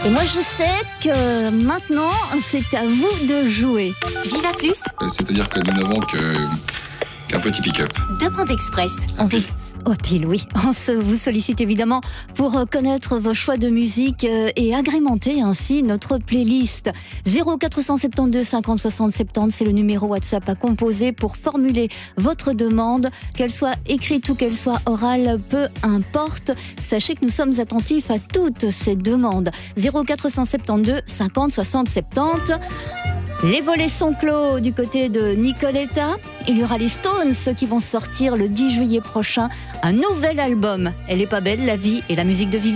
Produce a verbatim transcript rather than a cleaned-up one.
Et moi je sais que maintenant c'est à vous de jouer. Viva Plus, C'est-à-dire que nous n'avons que, qu'un petit pick-up. demande express. On vous... Oh pile oui, on se vous sollicite évidemment pour euh, connaître vos choix de musique euh, et agrémenter ainsi notre playlist. zéro quatre cent soixante-douze cinquante soixante soixante, c'est le numéro WhatsApp à composer pour formuler votre demande, qu'elle soit écrite ou qu'elle soit orale, peu importe. Sachez que nous sommes attentifs à toutes ces demandes. zéro quatre cent soixante-douze cinquante soixante soixante. Les volets sont clos du côté de Nicoletta. Il y aura les Stones qui vont sortir le dix juillet prochain un nouvel album. Elle est pas belle, la vie et la musique de Viva.